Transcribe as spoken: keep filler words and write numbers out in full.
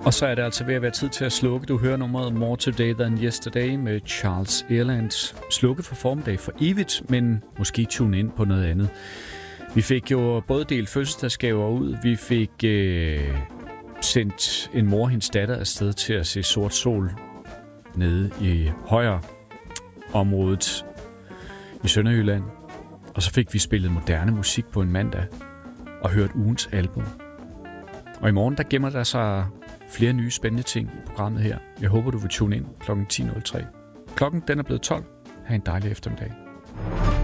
Og så er det altså ved at være tid til at slukke. Du hører nummeret More Today Than Yesterday med Charles Earlands. Slukke for formiddag for evigt, men måske tune ind på noget andet. Vi fik jo både delt fødselsdagsgaver ud. Vi fik øh, sendt en mor og hendes datter afsted til at se Sort Sol nede i højre området i Sønderjylland. Og så fik vi spillet moderne musik på en mandag og hørt ugens album. Og i morgen der gemmer der sig flere nye spændende ting i programmet her. Jeg håber, du vil tune ind klokken ti nul tre. Klokken den er blevet tolv. Ha' en dejlig eftermiddag.